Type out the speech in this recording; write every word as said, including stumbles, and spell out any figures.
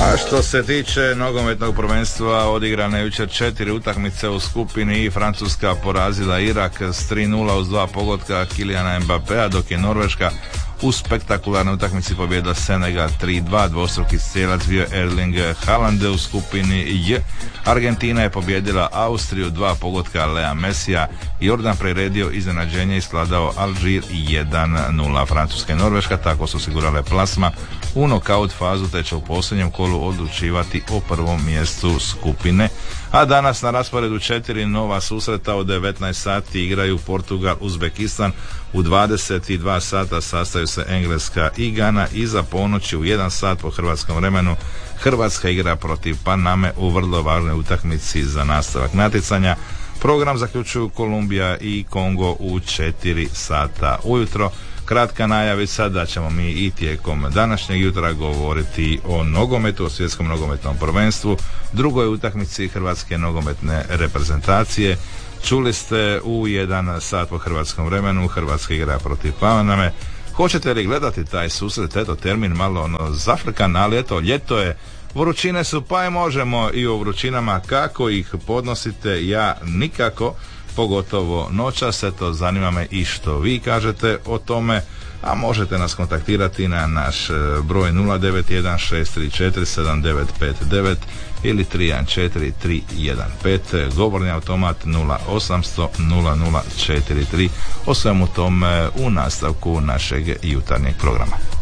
A što se tiče nogometnog prvenstva, odigrane jučer četiri utakmice u skupini I. Francuska porazila Irak s tri nula uz dva pogotka Kyliana Mbappéa, dok je Norveška u spektakularnoj utakmici pobjedila Senegal tri dva, dvostruki strijelac bio Erling Haaland. U skupini J Argentina je pobjedila Austriju, dva pogotka Lea Messija. Jordan priredio iznenađenje i skladao Alžir jedan nula. Francuska i Norveška tako su osigurale plasma u nokaut fazu, te će u posljednjem kolu odlučivati o prvom mjestu skupine. A danas na rasporedu četiri nova susreta. U devetnaest sati igraju Portugal, Uzbekistan, u dvadeset dva sata sastaju se Engleska i Gana, i za ponoći u jedan sat po hrvatskom vremenu Hrvatska igra protiv Paname u vrlo važnoj utakmici za nastavak natjecanja. Program zaključuju Kolumbija i Kongo u četiri sata ujutro. Kratka najavica da ćemo mi i tijekom današnjeg jutra govoriti o nogometu, o svjetskom nogometnom prvenstvu, drugoj utakmici hrvatske nogometne reprezentacije. Čuli ste u jedan sat po hrvatskom vremenu Hrvatska igra protiv Paname. Hoćete li gledati taj susret? Eto, termin malo ono zafrkan, ali eto, ljeto je, vrućine su, pa je možemo i o vrućinama. Kako ih podnosite? Ja nikako, pogotovo noćas. Eto, zanima me i što vi kažete o tome, a možete nas kontaktirati na naš broj nula devet jedan šest tri četiri sedam devet pet devet ili tri jedan četiri tri jedan pet, govorni automat nula osamsto nula nula četiri tri. O svemu tome u nastavku našeg jutarnjeg programa.